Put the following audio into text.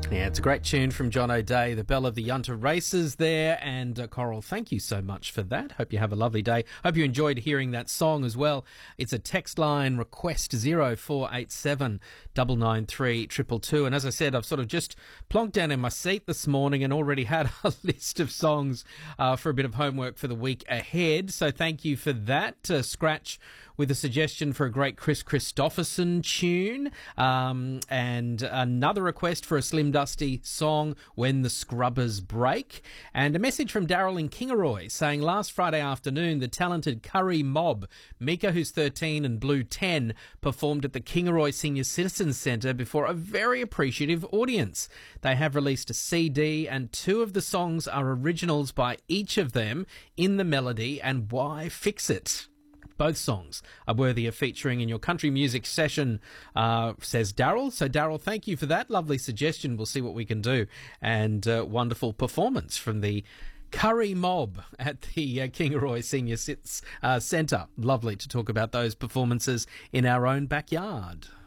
Yeah, it's a great tune from John O'Day, the Bell of the Yunta Races there. And Coral, thank you so much for that. Hope you have a lovely day. Hope you enjoyed hearing that song as well. It's a text line request 0487 993 222. And as I said, I've sort of just plonked down in my seat this morning and already had a list of songs for a bit of homework for the week ahead. So thank you for that. Scratch with a suggestion for a great Chris Christopherson tune, and another request for a Slim Dusty song, When the Scrubbers Break, and a message from Daryl in Kingaroy saying last Friday afternoon the talented Curry Mob, Mika who's 13 and Blue 10, performed at the Kingaroy Senior Citizens Centre before a very appreciative audience. They have released a CD and two of the songs are originals by each of them in the melody and Why Fix It. Both songs are worthy of featuring in your country music session, says Daryl. So, Daryl, thank you for that lovely suggestion. We'll see what we can do. And wonderful performance from the Curry Mob at the Kingaroy Senior Centre. Lovely to talk about those performances in our own backyard.